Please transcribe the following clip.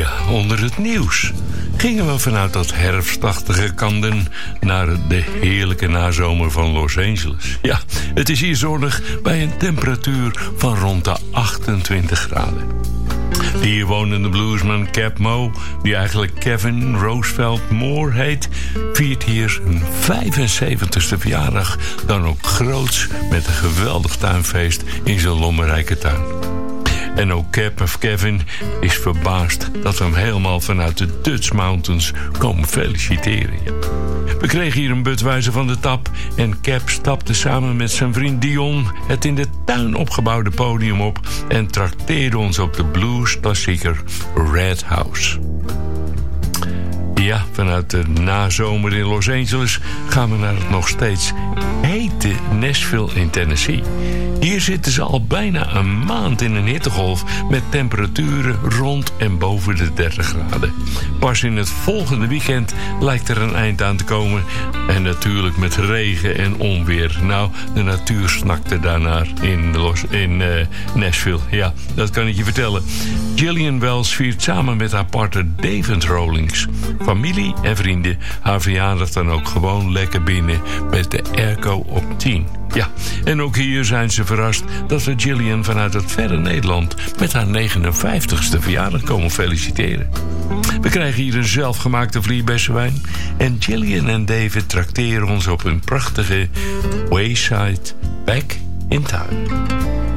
Ja, onder het nieuws gingen we vanuit dat herfstachtige Camden naar de heerlijke nazomer van Los Angeles. Ja, het is hier zonnig bij een temperatuur van rond de 28 graden. De hier wonende bluesman Cap Mo, die eigenlijk Kevin Roosevelt Moore heet, viert hier een 75ste verjaardag dan ook groots met een geweldig tuinfeest in zijn lommerrijke tuin. En ook Cap of Kevin is verbaasd dat we hem helemaal vanuit de Dutch Mountains komen feliciteren. Ja. We kregen hier een Budweiser van de tap en Cap stapte samen met zijn vriend Dion het in de tuin opgebouwde podium op en trakteerde ons op de bluesklassieker Red House. Ja, vanuit de nazomer in Los Angeles gaan we naar het nog steeds hete Nashville in Tennessee. Hier zitten ze al bijna een maand in een hittegolf met temperaturen rond en boven de 30 graden. Pas in het volgende weekend lijkt er een eind aan te komen. En natuurlijk met regen en onweer. Nou, de natuur snakte daarnaar in Nashville. Ja, dat kan ik je vertellen. Gillian Wells viert samen met haar partner David Rawlings, familie en vrienden, haar verjaardag dan ook gewoon lekker binnen met de airco op 10. Ja, en ook hier zijn ze verrast dat we Gillian vanuit het verre Nederland met haar 59ste verjaardag komen feliciteren. We krijgen hier een zelfgemaakte vlierbessenwijn en Gillian en David trakteren ons op hun prachtige Wayside Back in Time.